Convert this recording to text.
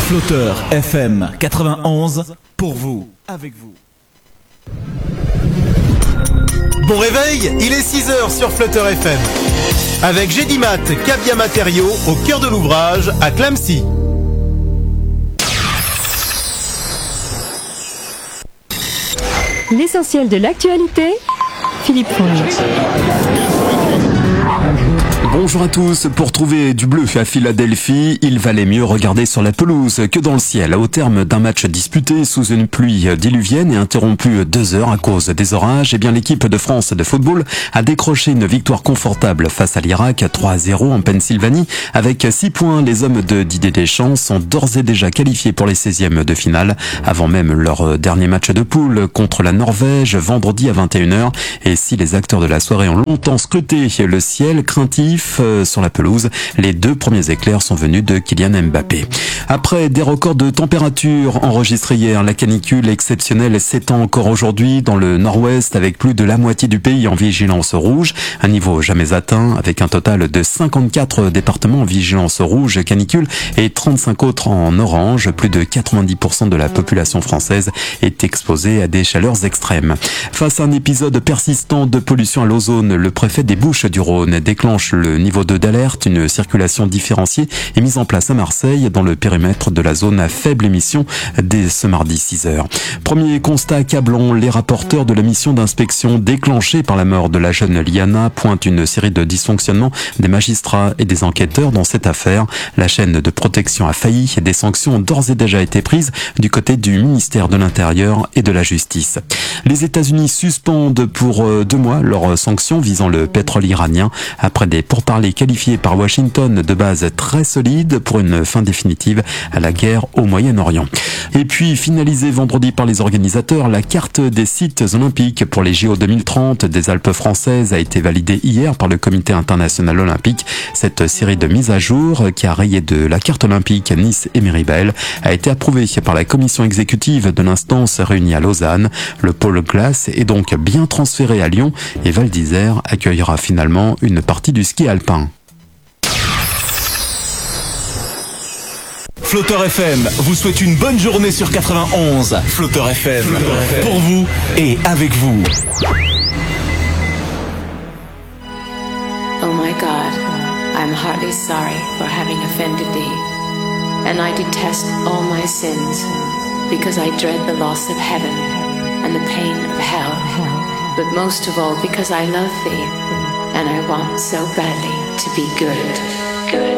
Flotteur FM 91, pour vous, avec vous. Bon réveil, il est 6h sur Flotteur FM. Avec Gédimat, Cabia Matériaux, au cœur de l'ouvrage, à Clamecy. L'essentiel de l'actualité, Philippe Fournier. Bonjour à tous. Pour trouver du bleu à Philadelphie, il valait mieux regarder sur la pelouse que dans le ciel. Au terme d'un match disputé sous une pluie diluvienne et interrompu 2 heures à cause des orages, eh bien l'équipe de France de football a décroché une victoire confortable face à l'Irak, 3-0 en Pennsylvanie. Avec 6 points, les hommes de Didier Deschamps sont d'ores et déjà qualifiés pour les 16e de finale, avant même leur dernier match de poule contre la Norvège vendredi à 21h. Et si les acteurs de la soirée ont longtemps scruté le ciel craintif sur la pelouse, les 2 premiers éclairs sont venus de Kylian Mbappé. Après des records de température enregistrés hier, la canicule exceptionnelle s'étend encore aujourd'hui dans le nord-ouest avec plus de la moitié du pays en vigilance rouge, un niveau jamais atteint avec un total de 54 départements en vigilance rouge canicule et 35 autres en orange. Plus de 90% de la population française est exposée à des chaleurs extrêmes. Face à un épisode persistant de pollution à l'ozone, le préfet des Bouches-du-Rhône déclenche le niveau 2 d'alerte. Une circulation différenciée est mise en place à Marseille dans le périmètre de la zone à faible émission dès ce mardi 6h. Premier constat accablant, les rapporteurs de la mission d'inspection déclenchée par la mort de la jeune Liana pointent une série de dysfonctionnements des magistrats et des enquêteurs dans cette affaire. La chaîne de protection a failli et des sanctions ont d'ores et déjà été prises du côté du ministère de l'Intérieur et de la Justice. Les États-Unis suspendent pour 2 mois leurs sanctions visant le pétrole iranien après des pourparlers qualifiés par Washington de base très solides pour une fin définitive à la guerre au Moyen-Orient. Et puis, finalisée vendredi par les organisateurs, la carte des sites olympiques pour les JO 2030 des Alpes françaises a été validée hier par le Comité international olympique. Cette série de mises à jour, qui a rayé de la carte olympique Nice et Méribel, a été approuvée par la commission exécutive de l'instance réunie à Lausanne. Le pôle glace est donc bien transféré à Lyon et Val d'Isère accueillera finalement une partie du ski alpin. Flotteur FM vous souhaite une bonne journée sur 91. Flotteur FM, pour vous et avec vous. Oh my God, I'm heartily sorry for having offended thee, and I detest all my sins, because I dread the loss of heaven and the pain of hell, but most of all because I love thee, and I want so badly to be good.